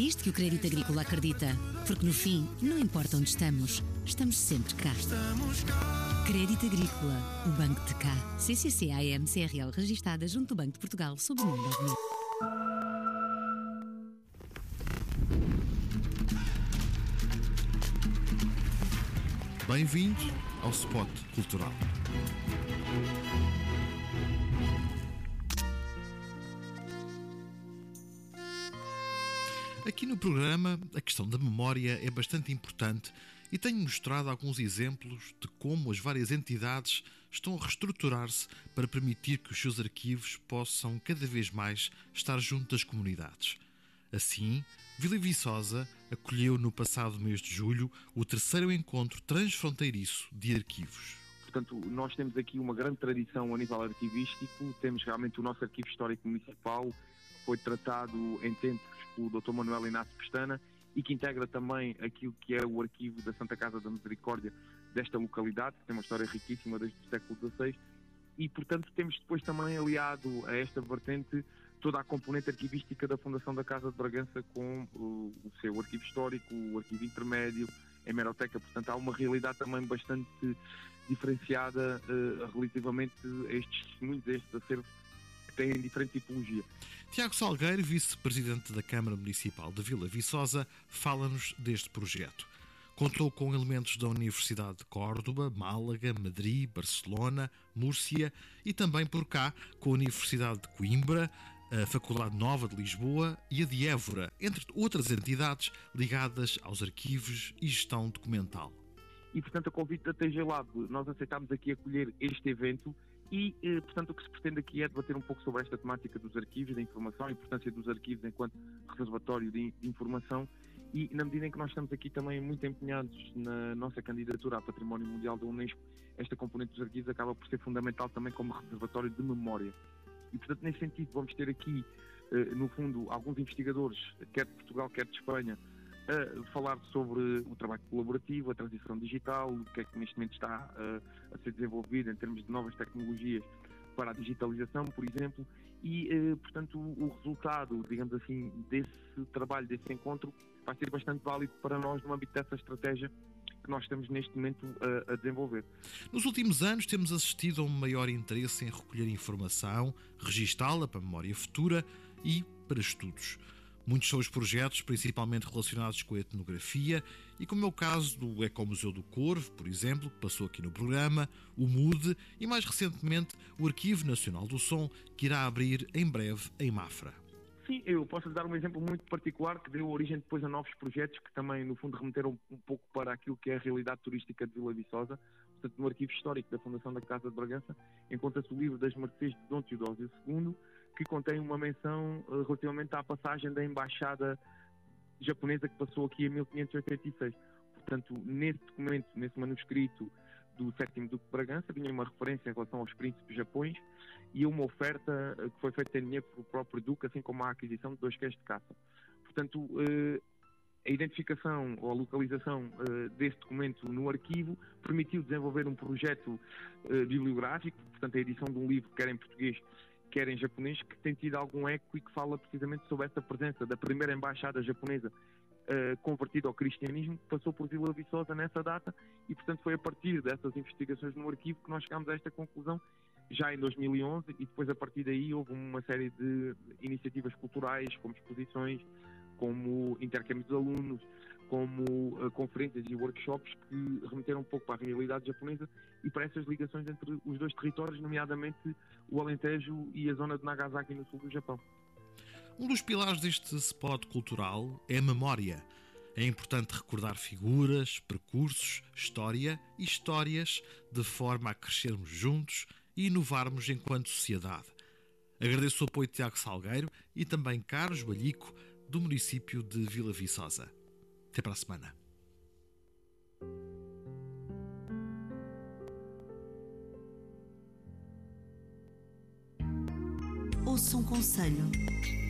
nisto que o Crédito Agrícola acredita. Porque no fim, não importa onde estamos sempre cá. Crédito Agrícola, o banco de cá. CCC-AM CRL registada junto do Banco de Portugal sob o nome da Avenida. Bem-vindo ao Spot Cultural. Aqui no programa, a questão da memória é bastante importante e tenho mostrado alguns exemplos de como as várias entidades estão a reestruturar-se para permitir que os seus arquivos possam cada vez mais estar junto das comunidades. Assim, Vila Viçosa acolheu no passado mês de julho o terceiro encontro transfronteiriço de arquivos. Portanto, nós temos aqui uma grande tradição a nível arquivístico, temos realmente o nosso arquivo histórico municipal, que foi tratado em tempos pelo Dr. Manuel Inácio Pestana e que integra também aquilo que é o arquivo da Santa Casa da Misericórdia desta localidade, que tem uma história riquíssima desde o século XVI, e portanto temos depois também aliado a esta vertente toda a componente arquivística da Fundação da Casa de Bragança com o seu arquivo histórico, o arquivo intermédio, a hemeroteca. Portanto, há uma realidade também bastante diferenciada relativamente a estes testemunhos, a estes acervos que têm diferente tipologia. Tiago Salgueiro, vice-presidente da Câmara Municipal de Vila Viçosa, fala-nos deste projeto. Contou com elementos da Universidade de Córdoba, Málaga, Madrid, Barcelona, Múrcia e também por cá com a Universidade de Coimbra, a Faculdade Nova de Lisboa e a de Évora, entre outras entidades ligadas aos arquivos e gestão documental. E, portanto, a convite da TG Lab, nós aceitámos aqui acolher este evento e, portanto, o que se pretende aqui é debater um pouco sobre esta temática dos arquivos, da informação, a importância dos arquivos enquanto reservatório de informação e, na medida em que nós estamos aqui também muito empenhados na nossa candidatura a Património Mundial da Unesco, esta componente dos arquivos acaba por ser fundamental também como reservatório de memória. E, portanto, nesse sentido, vamos ter aqui, no fundo, alguns investigadores, quer de Portugal, quer de Espanha, a falar sobre o trabalho colaborativo, a transição digital, o que é que neste momento está a ser desenvolvido em termos de novas tecnologias para a digitalização, por exemplo, e, portanto, o resultado, digamos assim, desse trabalho, desse encontro, vai ser bastante válido para nós no âmbito dessa estratégia que nós estamos neste momento a desenvolver. Nos últimos anos temos assistido a um maior interesse em recolher informação, registá-la para a memória futura e para estudos. Muitos são os projetos, principalmente relacionados com a etnografia, e como é o caso do Ecomuseu do Corvo, por exemplo, que passou aqui no programa, o MUD e, mais recentemente, o Arquivo Nacional do Som, que irá abrir em breve em Mafra. Sim, eu posso dar um exemplo muito particular que deu origem depois a novos projetos que também, no fundo, remeteram um pouco para aquilo que é a realidade turística de Vila Viçosa. Portanto, no arquivo histórico da Fundação da Casa de Bragança encontra-se o livro das Mercês de Dom Teodósio II, que contém uma menção relativamente à passagem da embaixada japonesa que passou aqui em 1586. Portanto, nesse documento, nesse manuscrito do 7º Duque de Bragança, vinha uma referência em relação aos príncipes japões e uma oferta que foi feita em dinheiro pelo próprio Duque, assim como a aquisição de 2 cães de caça. Portanto, a identificação ou a localização desse documento no arquivo permitiu desenvolver um projeto bibliográfico, portanto, a edição de um livro, quer em português, quer em japonês, que tem tido algum eco e que fala precisamente sobre essa presença da primeira embaixada japonesa convertida ao cristianismo, que passou por Vila Viçosa nessa data e, portanto, foi a partir dessas investigações no arquivo que nós chegámos a esta conclusão já em 2011 e depois a partir daí houve uma série de iniciativas culturais, como exposições, como intercâmbios de alunos, como conferências e workshops que remeteram um pouco para a realidade japonesa e para essas ligações entre os dois territórios, nomeadamente o Alentejo e a zona de Nagasaki no sul do Japão. Um dos pilares deste spot cultural é a memória. É importante recordar figuras, percursos, história e histórias de forma a crescermos juntos e inovarmos enquanto sociedade. Agradeço o apoio de Tiago Salgueiro e também Carlos Balhico, do município de Vila Viçosa. Até para a semana. Ouça um conselho.